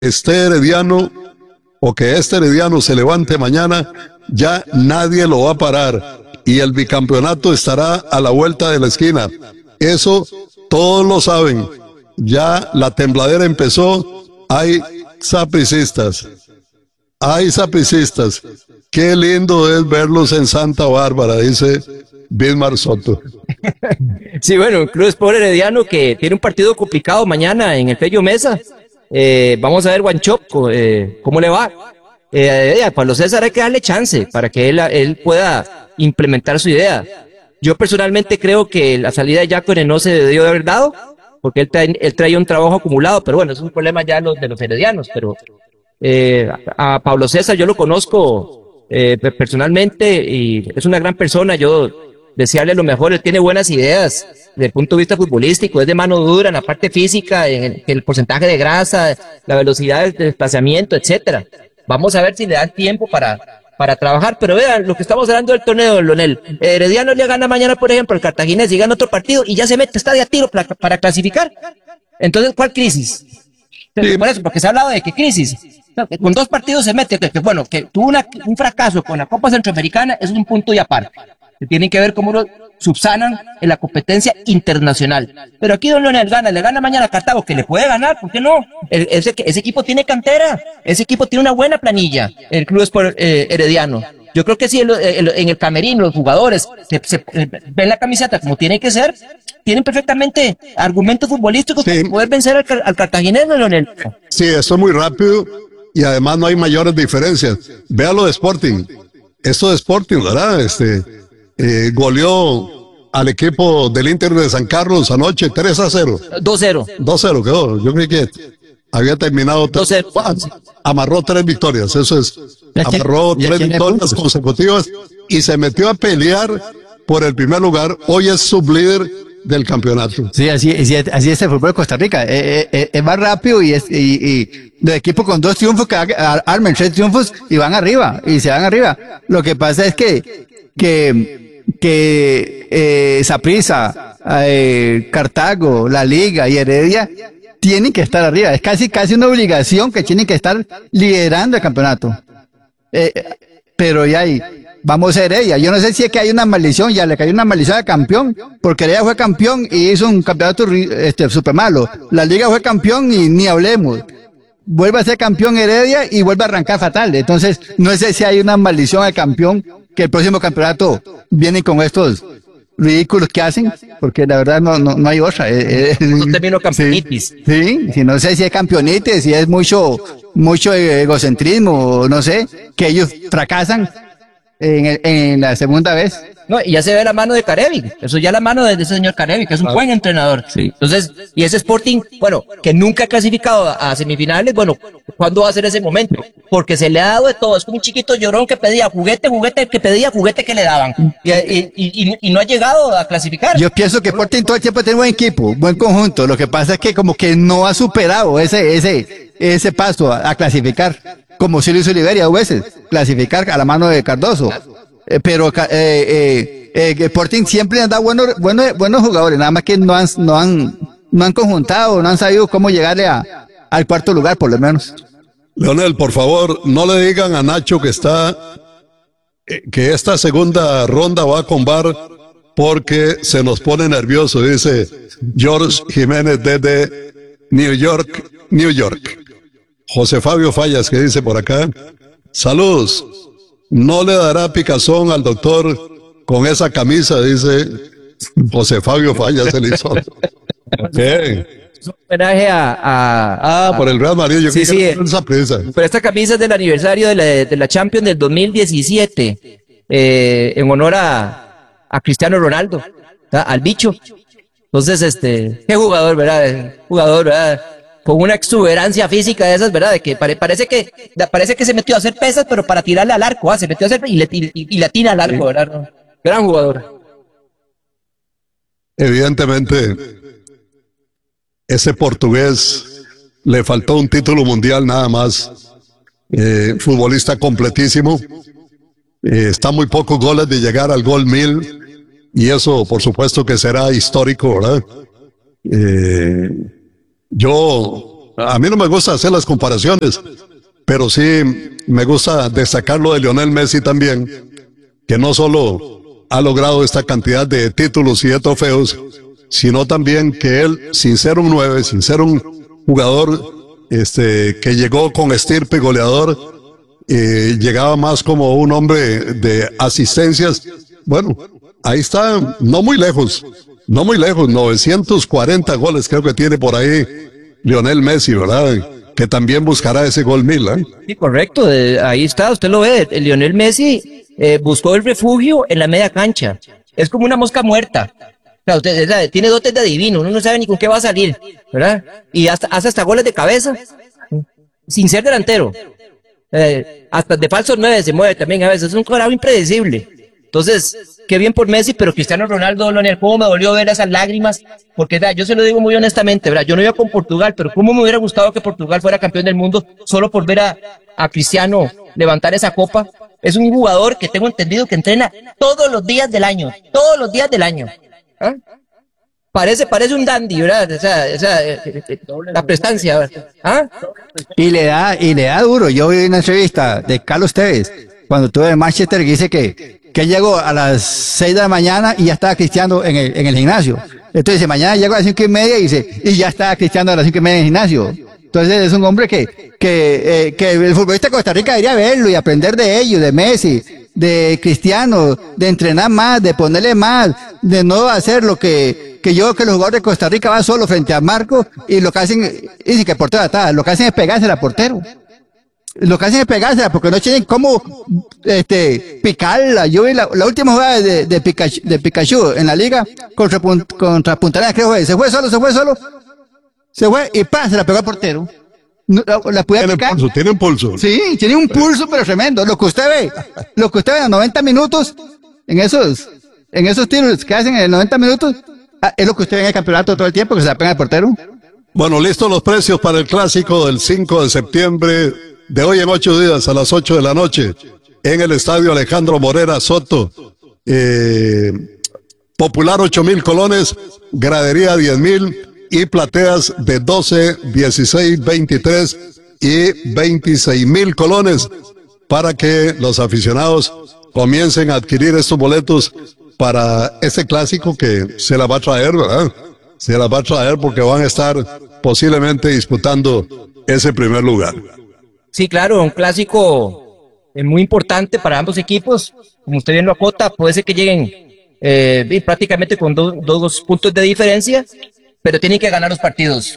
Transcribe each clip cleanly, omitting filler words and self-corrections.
esté Herediano o que este Herediano se levante mañana, ya nadie lo va a parar y el bicampeonato estará a la vuelta de la esquina. Eso todos lo saben. Ya la tembladera empezó. Hay sapricistas. Hay sapricistas. Qué lindo es verlos en Santa Bárbara, dice Bismar Soto. Sí, bueno, Club Sport Herediano que tiene un partido complicado mañana en el Pello Mesa. Vamos a ver Guanchop, cómo le va. A Pablo César hay que darle chance para que él pueda implementar su idea. Yo personalmente creo que la salida de Jácone no se debió de haber dado, porque él traía un trabajo acumulado, pero bueno, es un problema ya de los heredianos. Pero a Pablo César yo lo conozco personalmente y es una gran persona. Yo desearle lo mejor, él tiene buenas ideas desde el punto de vista futbolístico, es de mano dura en la parte física, en el porcentaje de grasa, la velocidad de desplazamiento, etcétera. Vamos a ver si le dan tiempo para trabajar, pero vean lo que estamos hablando del torneo, Leonel. Herediano le gana mañana, por ejemplo, al Cartaginés y gana otro partido y ya se mete, está de a tiro para clasificar. Entonces, ¿cuál crisis? Sí. Por eso, porque se ha hablado de que crisis. Con 2 partidos se mete, que tuvo un fracaso con la Copa Centroamericana, es un punto y aparte. Que tienen que ver cómo lo subsanan en la competencia internacional. Pero aquí don Leonel le gana mañana a Cartago, que le puede ganar, ¿por qué no? Ese equipo tiene cantera, ese equipo tiene una buena planilla, el Club Sport Herediano. Yo creo que si en el camerino los jugadores ven la camiseta como tiene que ser, tienen perfectamente argumentos futbolísticos para poder vencer al cartaginés, Leonel. Sí, esto es muy rápido y además no hay mayores diferencias. Vea lo de Sporting. Esto de Sporting, ¿verdad? Goleó al equipo del Inter de San Carlos anoche 3-0. 2-0. 2-0 quedó. Yo creí que había terminado 2-0. Amarró 3 victorias, eso es. Amarró 3 victorias consecutivas y se metió a pelear por el primer lugar. Hoy es sublíder del campeonato. Sí, así es el fútbol de Costa Rica. Es más rápido y los equipos con 2 triunfos que armen 3 triunfos y van arriba, y se van arriba. Lo que pasa es que Saprissa, Cartago, la Liga y Heredia tienen que estar arriba. Es casi una obligación que tienen que estar liderando el campeonato. Pero ya vamos a Heredia. Yo no sé si es que hay una maldición, ya le cayó una maldición al campeón, porque Heredia fue campeón y hizo un campeonato súper malo. La Liga fue campeón y ni hablemos. Vuelve a ser campeón Heredia y vuelve a arrancar fatal. Entonces, no sé si hay una maldición al campeón, que el próximo campeonato viene con estos ridículos que hacen, porque la verdad no hay otra. No terminó campeonitis. Sí, no sé si es campeonitis, si es mucho egocentrismo, no sé, que ellos fracasan en la segunda vez. No, y ya se ve la mano de Carevi, eso ya la mano de ese señor Carevi, que es un buen entrenador. Sí. Entonces, y ese Sporting, bueno, que nunca ha clasificado a semifinales, bueno, ¿cuándo va a ser ese momento? Porque se le ha dado de todo, es como un chiquito llorón que pedía juguete, que pedía juguete que le daban, y no ha llegado a clasificar. Yo pienso que Sporting todo el tiempo tiene buen equipo, buen conjunto, lo que pasa es que como que no ha superado ese paso a clasificar, como si lo hizo Liberia 2 veces, clasificar a la mano de Cardoso. Pero Sporting siempre han dado buenos jugadores, nada más que no han conjuntado, no han sabido cómo llegarle al cuarto lugar, por lo menos. Leonel, por favor, no le digan a Nacho que esta segunda ronda va con VAR porque se nos pone nervioso, dice George Jiménez desde New York, New York. José Fabio Fallas, que dice por acá, saludos. No le dará picazón al doctor con esa camisa, dice José Fabio Fallas el hizo. Okay. Es un homenaje por el Real Madrid. Yo sí, esa prisa. Pero esta camisa es del aniversario de la Champions del 2017, en honor a Cristiano Ronaldo, al bicho. Entonces, qué jugador, ¿verdad? Jugador, ¿verdad? Con una exuberancia física de esas, ¿verdad? De que parece que se metió a hacer pesas, pero para tirarle al arco, se metió a hacer y le tira al arco, ¿verdad? Gran jugador. Evidentemente, ese portugués le faltó un título mundial nada más. Futbolista completísimo. Está muy pocos goles de llegar al gol 1000 y eso, por supuesto, que será histórico, ¿verdad? Yo a mí no me gusta hacer las comparaciones, pero sí me gusta destacar lo de Lionel Messi también, que no solo ha logrado esta cantidad de títulos y de trofeos, sino también que él, sin ser un 9, sin ser un jugador que llegó con estirpe goleador, llegaba más como un hombre de asistencias. Bueno, ahí está, no muy lejos, 940 goles creo que tiene por ahí Lionel Messi, ¿verdad? Que también buscará ese gol 1000, ¿eh? Sí, correcto, ahí está, usted lo ve, el Lionel Messi buscó el refugio en la media cancha, es como una mosca muerta. O sea, usted tiene dotes de adivino, uno no sabe ni con qué va a salir, ¿verdad? Y hace hasta goles de cabeza, sin ser delantero. Hasta de falso 9 se mueve también a veces, es un carajo impredecible. Entonces, qué bien por Messi, pero Cristiano Ronaldo, Leonel, cómo me dolió ver esas lágrimas, porque yo se lo digo muy honestamente, ¿verdad? Yo no iba con Portugal, pero cómo me hubiera gustado que Portugal fuera campeón del mundo solo por ver a Cristiano levantar esa copa. Es un jugador que tengo entendido que entrena todos los días del año. ¿Ah? Parece un dandy, ¿verdad? La prestancia, ¿verdad? ¿Ah? Y le da duro. Yo vi una entrevista de Carlos Tevez cuando estuve en Manchester que dice que llegó a las 6 de la mañana y ya estaba Cristiano en el gimnasio. Entonces dice, mañana llego a las 5:30 y ya estaba Cristiano a las 5:30 en el gimnasio. Entonces es un hombre que el futbolista de Costa Rica debería verlo y aprender de ellos, de Messi, de Cristiano, de entrenar más, de ponerle más, de no hacer lo que yo, que los jugadores de Costa Rica van solo frente a Marco y lo que hacen, y que el portero está, lo que hacen es pegársela al portero. Lo que hacen es pegársela porque no tienen cómo picarla. Yo vi la última jugada de Pikachu en la liga contra Punta Arenas, creo que se fue solo y se la pegó al portero. No, la puede picar. Tiene un pulso. Sí, tiene un pulso pero tremendo. Lo que usted ve en los 90 minutos, en esos tiros que hacen en 90 minutos, es lo que usted ve en el campeonato todo el tiempo, que se la pega al portero. Bueno, listos los precios para el clásico del 5 de septiembre de hoy en 8 días a las 8 de la noche en el estadio Alejandro Morera Soto. Popular 8,000 colones, gradería 10,000 y plateas de 12, 16, 23 y 26,000 colones para que los aficionados comiencen a adquirir estos boletos para este clásico que se la va a traer, ¿verdad? Se la va a traer porque van a estar posiblemente disputando ese primer lugar. Sí, claro, un clásico muy importante para ambos equipos. Como usted bien lo acota, puede ser que lleguen prácticamente con dos puntos de diferencia, pero tienen que ganar los partidos.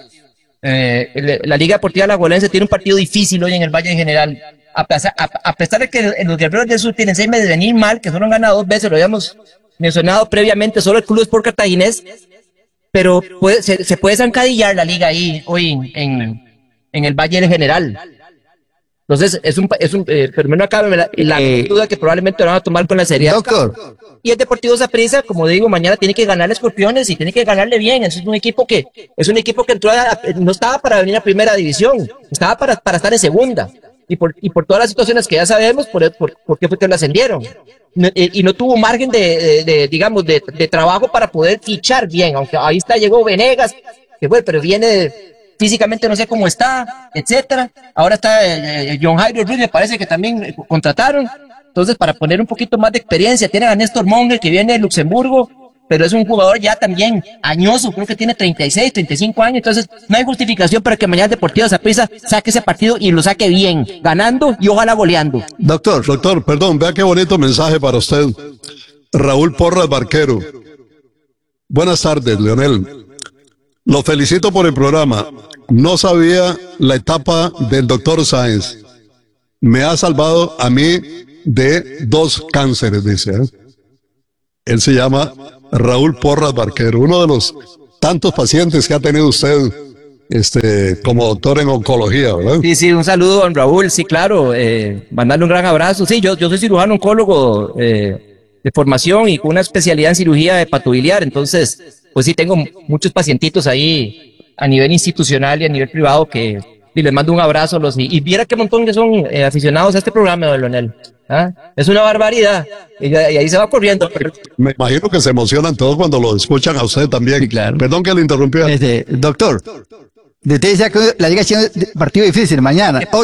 La Liga Deportiva Alajuelense tiene un partido difícil hoy en el Valle General. A pesar de que los Guerreros del Sur tienen 6 meses de venir mal, que solo han ganado 2 veces, lo habíamos mencionado previamente, solo el Club Sport Cartaginés, pero se puede zancadillar la liga ahí hoy en el Valle General. Entonces, pero no cabe la duda que probablemente lo van a tomar con la seriedad. Doctor. Y el Deportivo Saprissa, como digo, mañana tiene que ganarle a Escorpiones y tiene que ganarle bien. Es un equipo que entró no estaba para venir a primera división, estaba para estar en segunda. Y por todas las situaciones que ya sabemos, por qué fue que lo ascendieron. Y no tuvo margen de trabajo para poder fichar bien, aunque ahí llegó Venegas, que fue, pero viene físicamente no sé cómo está, etcétera. Ahora está John Jairo Ruiz, me parece que también contrataron. Entonces, para poner un poquito más de experiencia, tienen a Néstor Monge, que viene de Luxemburgo, pero es un jugador ya también añoso, creo que tiene 36, 35 años, entonces no hay justificación para que mañana Deportivo Saprissa saque ese partido y lo saque bien, ganando y ojalá goleando. Doctor, perdón, vea qué bonito mensaje para usted. Raúl Porras Barquero. Buenas tardes, Leonel. Lo felicito por el programa. No sabía la etapa del doctor Sáenz. Me ha salvado a mí de 2 cánceres, dice. Él se llama Raúl Porras Barquero, uno de los tantos pacientes que ha tenido usted como doctor en oncología, ¿verdad? Sí, un saludo, don Raúl, sí, claro, mandarle un gran abrazo. Sí, yo soy cirujano oncólogo de formación y con una especialidad en cirugía hepatobiliar, entonces, pues sí, tengo muchos pacientitos ahí a nivel institucional y a nivel privado y les mando un abrazo y viera qué montón que son aficionados a este programa, don Leonel. ¿Ah? Es una barbaridad y ahí se va corriendo. Me imagino que se emocionan todos cuando lo escuchan a usted también. Sí, claro. Perdón que le interrumpí. Doctor, De usted decía que la liga tiene un partido difícil mañana. Hoy